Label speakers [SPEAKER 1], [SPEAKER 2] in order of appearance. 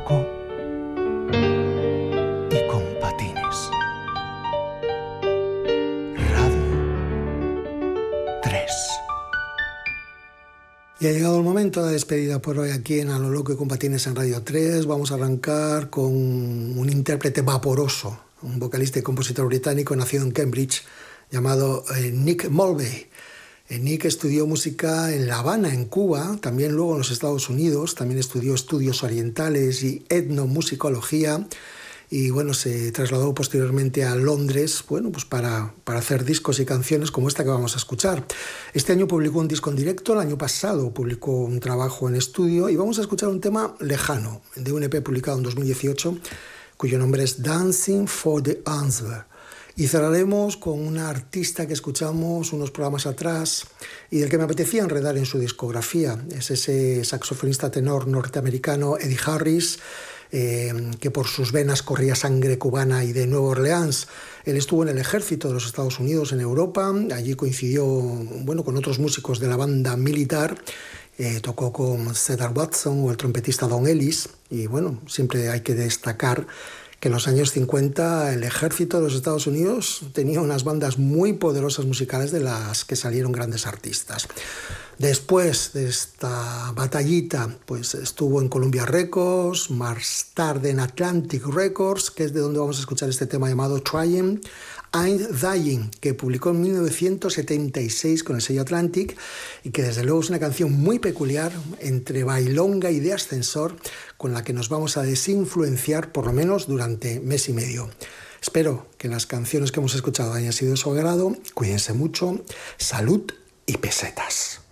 [SPEAKER 1] loco y con patines. Radio 3.
[SPEAKER 2] Y ha llegado el momento de despedida por hoy aquí en A lo loco y con patines en Radio 3. Vamos a arrancar con un intérprete vaporoso, un vocalista y compositor británico nacido en Cambridge llamado Nick Mulvey. Nick estudió música en La Habana, en Cuba, también luego en los Estados Unidos, también estudió estudios orientales y etnomusicología y bueno, se trasladó posteriormente a Londres, bueno, pues para hacer discos y canciones como esta que vamos a escuchar. Este año publicó un disco en directo, el año pasado publicó un trabajo en estudio y vamos a escuchar un tema lejano de un EP publicado en 2018 cuyo nombre es Dancing for the Answer. Y cerraremos con una artista que escuchamos unos programas atrás y del que me apetecía enredar en su discografía. Es ese saxofonista tenor norteamericano Eddie Harris, que por sus venas corría sangre cubana y de Nueva Orleans. Él estuvo en el ejército de los Estados Unidos en Europa, allí coincidió con otros músicos de la banda militar, tocó con Cedar Watson o el trompetista Don Ellis y bueno, siempre hay que destacar que en los años 50 el ejército de los Estados Unidos tenía unas bandas muy poderosas musicales de las que salieron grandes artistas. Después de esta batallita, pues estuvo en Columbia Records, más tarde en Atlantic Records, que es de donde vamos a escuchar este tema llamado Trying I'm Dying, que publicó en 1976 con el sello Atlantic y que desde luego es una canción muy peculiar, entre bailonga y de ascensor, con la que nos vamos a desinfluenciar por lo menos durante mes y medio. Espero que las canciones que hemos escuchado hayan sido de su agrado. Cuídense mucho, salud y pesetas.